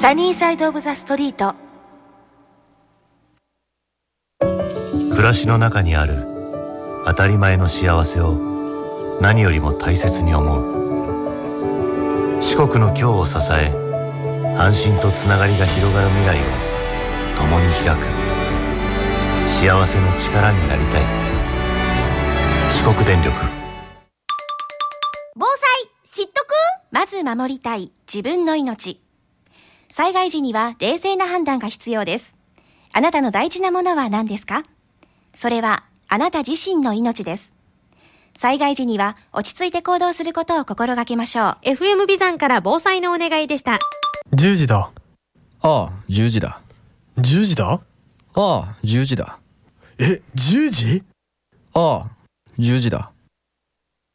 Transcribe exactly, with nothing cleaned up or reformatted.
サニーサイドオブザストリート。 暮らしの中にある当たり前の幸せを何よりも大切に思う。四国の今日を支え、安心とつながりが広がる未来を共に開く。幸せの力になりたい。四国電力。 防災知っとく？まず守りたい自分の命。災害時には冷静な判断が必要です。あなたの大事なものは何ですか？それはあなた自身の命です。災害時には落ち着いて行動することを心がけましょう。 エフエム ビザンから防災のお願いでした。 じゅうじだ。 ああ、じゅうじだ。 じゅうじだ。 ああ、じゅうじだ。 え、じゅうじ？ ああ、じゅうじだ。